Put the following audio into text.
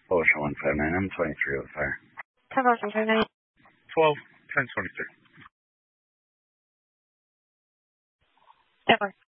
Ocean 159, I'm 23 with fire. 10 Ocean 159. 12, 1023. Network.